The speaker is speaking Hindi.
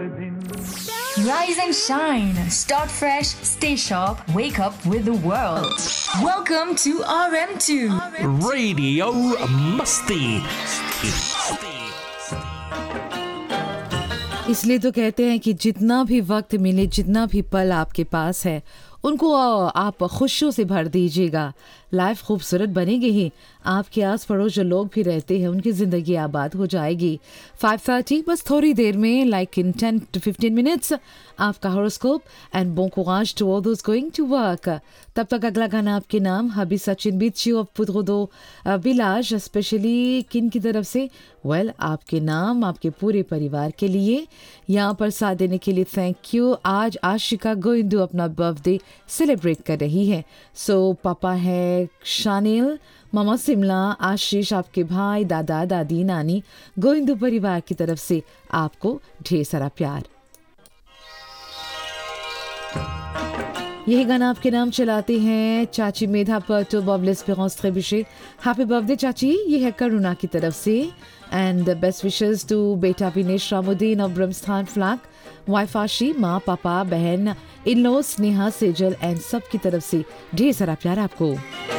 Rise and shine. Start fresh. Stay sharp. Wake up with the world. Welcome to RM2 Radio Musti. इसलिए तो कहते हैं कि जितना भी वक्त मिले, जितना भी पल आपके पास है, उनको आप खुशियों से भर दीजिएगा। लाइफ खूबसूरत बनेगी ही, आपके आस पड़ोस जो लोग भी रहते हैं उनकी ज़िंदगी आबाद हो जाएगी। 5:30 बस थोड़ी देर में, लाइक इन 10 to 15 minutes, आपका horoscope and bon courage to all those going to work। तब तक अगला गाना आपके नाम, हबी सचिन बीची और पुत्र दो बिलाज, स्पेशली किन की तरफ से? वेल, आपके नाम, आपके पूरे परिवार के लिए। यहाँ पर साथ देने के लिए थैंक यू। आज आशिका गोइंदू अपना बर्थडे सेलिब्रेट कर रही है। सो पापा है शानिल, मामा सिमला, आशीष, आपके भाई, दादा दादी, नानी, गोइंदू परिवार की तरफ से आपको ढेर सारा प्यार। यही गाना आपके नाम चलाते हैं चाची मेधा पर्टो बॉबलेस पेरेंस ट्रेबिशे। हैप्पी बर्थडे चाची, ये है करुणा की तरफ से। एंड बेस्ट विशेस टू बेटा विनेश रामुद्दीन और ब्रह्मस्थान फ्लैग, वाइफ आशी, माँ पापा बहन in law Sneha Sejal and सब की तरफ से ढेर सारा प्यार आपको।